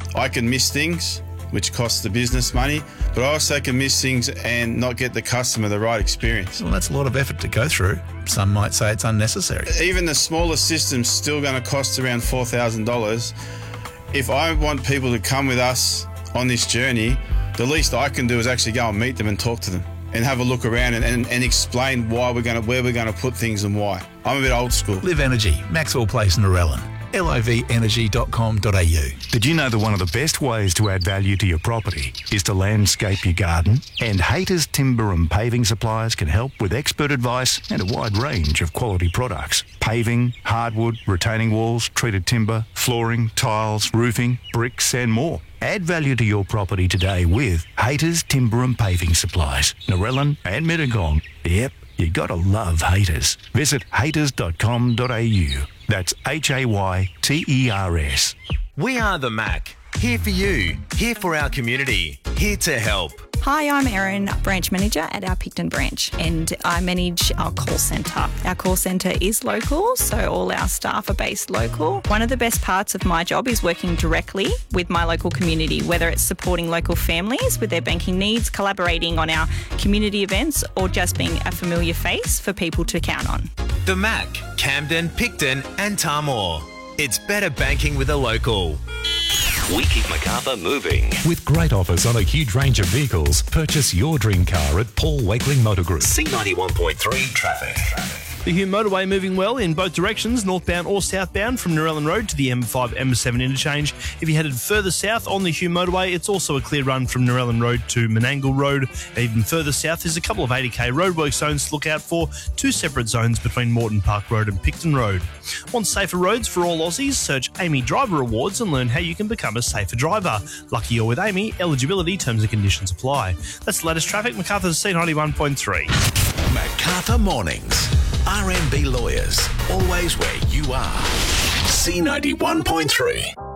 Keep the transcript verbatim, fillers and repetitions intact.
I can miss things, which costs the business money, but I also can miss things and not get the customer the right experience. Well, that's a lot of effort to go through. Some might say it's unnecessary. Even the smallest system's still going to cost around four thousand dollars. If I want people to come with us on this journey, the least I can do is actually go and meet them and talk to them and have a look around and, and, and explain why we're going to, where we're going to put things and why. I'm a bit old school. Live Energy, Maxwell Place, Narellan. L I V energy dot com dot a u. Did you know that one of the best ways to add value to your property is to landscape your garden? And Haters Timber and Paving Suppliers can help with expert advice and a wide range of quality products. Paving, hardwood, retaining walls, treated timber, flooring, tiles, roofing, bricks and more. Add value to your property today with Haters Timber and Paving Supplies, Narellan and Mittagong. Yep, you gotta love Haters. Visit haters dot com dot a u. That's H A Y T E R S. We are the Mac. Here for you. Here for our community. Here to help. Hi, I'm Erin, branch manager at our Picton branch, and I manage our call centre. Our call centre is local, so all our staff are based local. One of the best parts of my job is working directly with my local community, whether it's supporting local families with their banking needs, collaborating on our community events, or just being a familiar face for people to count on. The Mac, Camden, Picton and Tamor. It's better banking with a local. We keep Macarthur moving. With great offers on a huge range of vehicles, purchase your dream car at Paul Wakeling Motor Group. C ninety-one point three traffic. The Hume motorway moving well in both directions, northbound or southbound from Narellan Road to the M five M seven interchange. If you headed further south on the Hume motorway, it's also a clear run from Narellan Road to Menangle Road. Even further south, there's a couple of eighty k roadwork zones to look out for, two separate zones between Moreton Park Road and Picton Road. Want safer roads for all Aussies? Search Amy Driver Awards and learn how you can become a safer driver. Lucky you're with Amy, eligibility, terms and conditions apply. That's the latest traffic, Macarthur's C ninety-one point three. Macarthur Mornings. R M B Lawyers, always where you are. C ninety-one point three.